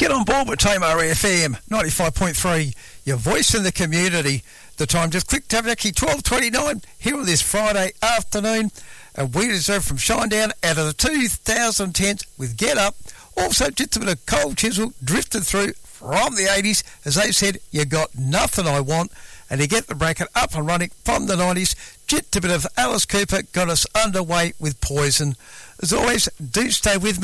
Get on board with Tamar FM 95.3, your voice in the community. The time just clicked Tabernacle 12:29 here on this Friday afternoon. And we deserve from Shinedown out of the 2010s with Get Up. Also just a bit of Cold Chisel drifted through from the 80s. As they said, You Got Nothing I Want. And to get the bracket up and running from the 90s, just a bit of Alice Cooper got us underway with Poison. As always, do stay with me.